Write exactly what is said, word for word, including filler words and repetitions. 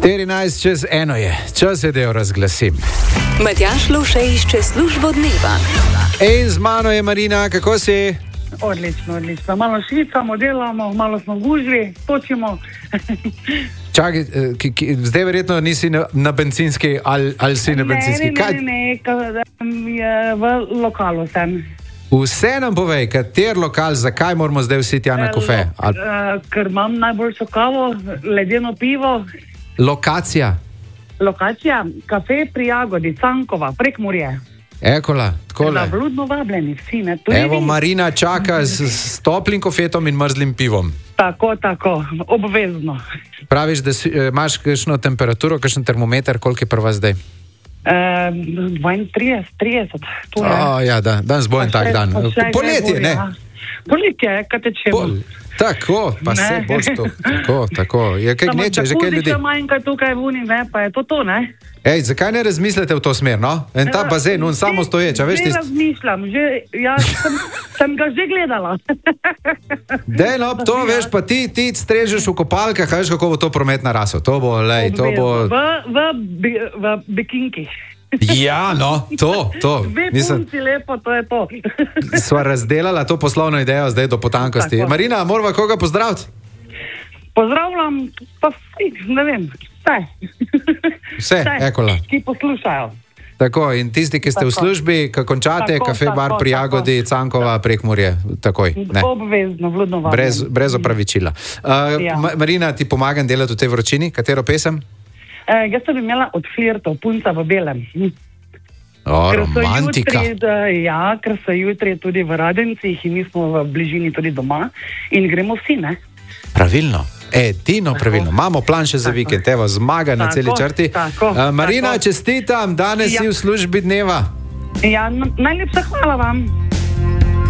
štirinajst čez eno je, čas je, da jo razglasim. Matjaž Lovše išče službo dneva. In z mano je Marina, kako si? Odlično, odlično. Malo švicamo, delamo, malo smo gužvi, točimo. Čakaj, ki, ki, zdaj verjetno nisi na, na bencinski ali, ali si na bencinski? Ne, ne, ne, ne, ne, v lokalu sem. Vse nam povej, kater lokal, zakaj moramo zdaj vsi tja na kofe? Ali... Ker imam najboljšo kavo, ledeno pivo. Lokacija? Lokacija, kafe pri Jagodi, Cankova, Prekmurje. Ekola, takole. Da, bludno vabljeni vsi, ne? Evo, Marina čaka s, s toplim kofetom in mrzlim pivom. Tako, tako, obvezno. Praviš, da si, imaš kakšno temperaturo, kakšen termometer, koliko je prva zdaj? dvaintrideset, trideset. O, ja, da, danes bo en tak dan. Poletje, ne? Poletje, kaj tečemo. Pol, tako, pa ne. Se boš to. Tako, tako. Je kaj gneče, že kaj ljudi. Samo manjka tukaj v uni, ne, pa je to to, ne? Ej, zakaj ne razmislite v to smer, no? En ta bazen, on samo stoječ, a veš ti... Ne razmišljam, že, jaz sem, sem ga že gledala. Dej, no, to veš, pa ti, ti strežeš v kopalkah, a veš, kako bo to promet narasel. To bo, lej, to bo... V, v, v bikinkih. Ja, no, to, to. Dve punci lepo, to je to. Sva razdelala to poslovno idejo zdaj do potankosti. Tako. Marina, morava koga pozdraviti? Pozdravljam, pa vsi, ne vem, vse. Vse, ekola. Ki poslušajo. Tako, in tisti, ki ste tako v službi, ko končate, tako, kafe, tako, bar pri Jagodi, tako. Cankova, Prekmurje, takoj. Ne. Obvezno, vljudno vabljeno. Brez, brez opravičila. Uh, ja. Marina, ti pomagam delati v tej vročini? Katero pesem? Uh, jaz sem imela od Flirtov, Punca v belem. O, romantika. Jutri, ja, ker so jutri tudi v Radencih in mi smo v bližini tudi doma in gremo vsi, ne? Pravilno. Edino pravilno. Imamo plan še za tako. Vikend, evo, zmaga tako, na celi črti. Tako, uh, Marina, tako. Čestitam, danes ja. si v službi dneva. Ja, najlepša hvala vam.